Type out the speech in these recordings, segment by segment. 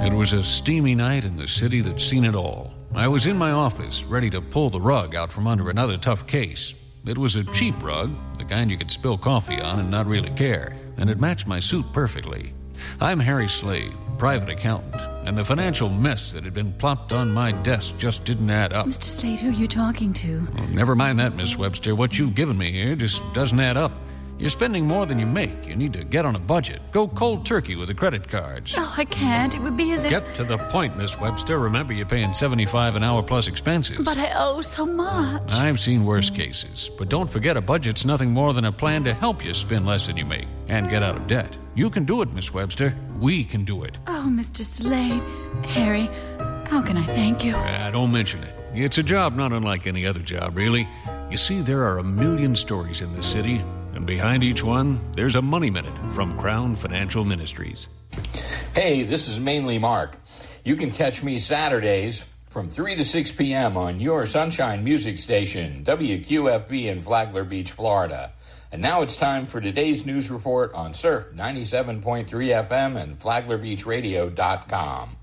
It was a steamy night in the city that's seen it all. I was in my office, ready to pull the rug out from under another tough case. It was a cheap rug, the kind you could spill coffee on and not really care, and it matched my suit perfectly. I'm Harry Slade, private accountant, and the financial mess that had been plopped on my desk just didn't add up. Mr. Slade, who are you talking to? Oh, never mind that, Miss Webster. What you've given me here just doesn't add up. You're spending more than you make. You need to get on a budget. Go cold turkey with the credit cards. Oh, I can't. It would be as if... Get to the point, Miss Webster. Remember, you're paying $75 an hour plus expenses. But I owe so much. I've seen worse cases. But don't forget, a budget's nothing more than a plan to help you spend less than you make and get out of debt. You can do it, Miss Webster. We can do it. Oh, Mr. Slade. Harry, how can I thank you? Don't mention it. It's a job not unlike any other job, really. You see, there are a million stories in this city, and behind each one, there's a Money Minute from Crown Financial Ministries. Hey, this is Mainly Mark. You can catch me Saturdays from 3 to 6 p.m. on your Sunshine Music Station, WQFB in Flagler Beach, Florida. And now it's time for today's news report on Surf 97.3 FM and FlaglerBeachRadio.com.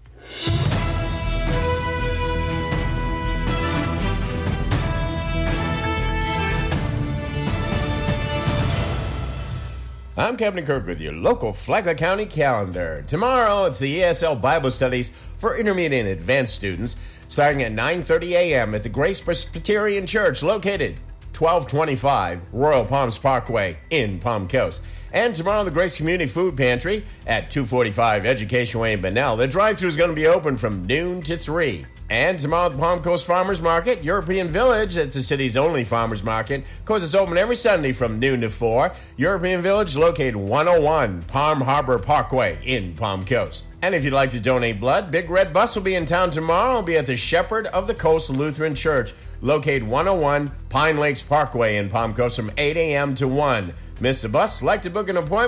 I'm Captain Kirk with your local Flagler County calendar. Tomorrow, it's the ESL Bible Studies for intermediate and advanced students, starting at 9:30 a.m. at the Grace Presbyterian Church, located 1225 Royal Palms Parkway in Palm Coast. And tomorrow, the Grace Community Food Pantry at 245 Education Way in Bunnell. The drive-thru is going to be open from noon to 3. And tomorrow at the Palm Coast Farmers Market, European Village, that's the city's only farmers market. Of course, it's open every Sunday from noon to 4. European Village, located 101 Palm Harbor Parkway in Palm Coast. And if you'd like to donate blood, Big Red Bus will be in town tomorrow. It'll be at the Shepherd of the Coast Lutheran Church, located 101 Pine Lakes Parkway in Palm Coast from 8 a.m. to 1. Miss the bus? Like to book an appointment?